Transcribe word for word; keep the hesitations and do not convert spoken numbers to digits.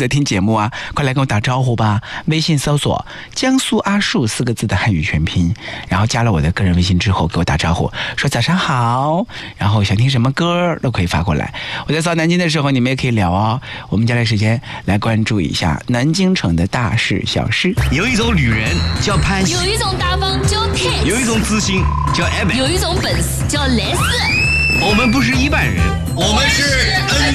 在听节目啊，快来跟我打招呼吧！微信搜索江苏阿树四个字的汉语全拼，然后加了我的个人微信之后给我打招呼，说早上好，然后想听什么歌都可以发过来。我在扫南京的时候你们也可以聊哦。我们将来时间来关注一下南京城的大事小事。 有一种女人叫潘西， 有一种大方叫 K， 有一种自信叫 M， 有一种本事叫莱斯。 我们不是一般人，我们是 N。